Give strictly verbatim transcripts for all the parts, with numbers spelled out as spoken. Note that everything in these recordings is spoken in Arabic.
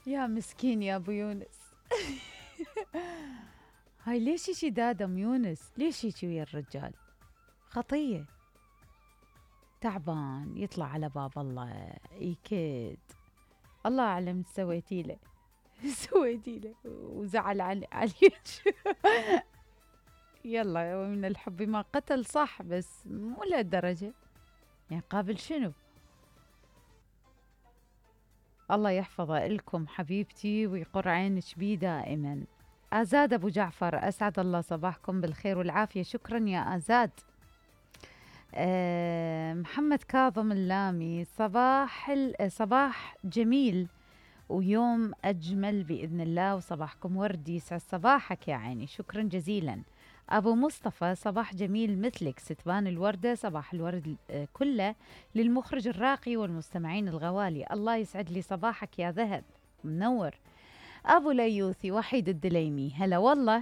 يا مسكين يا ابو يونس. هاي ليش يجي دادا ام يونس؟ ليش يجي ويا الرجال؟ خطيه. تعبان يطلع على باب الله يكد. الله اعلم ايش سويتي له. سويتي له وزعل علي عليك. يلا من الحب ما قتل، صح، بس مو لهالدرجه. يعني قابل شنو؟ الله يحفظه لكم حبيبتي ويقر عينك بيه دائما. آزاد أبو جعفر، أسعد الله صباحكم بالخير والعافية. شكرا يا آزاد. أه محمد كاظم اللامي، صباح صباح جميل ويوم أجمل بإذن الله، وصباحكم وردي، يسعد صباحك يا عيني، شكرا جزيلا. أبو مصطفى، صباح جميل مثلك ستبان الوردة، صباح الورد كله للمخرج الراقي والمستمعين الغوالي. الله يسعد لي صباحك يا ذهب، منور. أبو ليوثي وحيد الدليمي، هلا والله.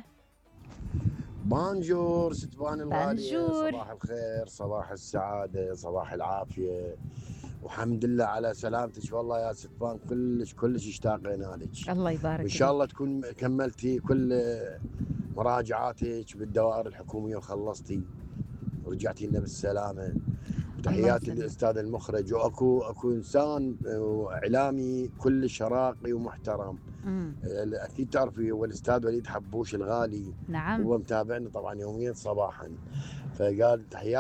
بانجور ستبان الغالية، بانجور. صباح الخير، صباح السعادة، صباح العافية، وحمد لله على سلامتك. والله يا ستبان كلش كلش اشتاقنا لك، الله يبارك وإن شاء الله فيك. تكون كملتي كل مراجعاتك بالدوائر الحكومية وخلصتي ورجعتي لنا بالسلامة. الله تحياتي يسلمك. للاستاذ المخرج، واكو اكو انسان اعلامي كلش راقي ومحترم. مم. اكيد تعرفي هو الاستاذ وليد حبوش الغالي، نعم. هو متابعنا طبعا يوميا صباحا، فقال تحياتي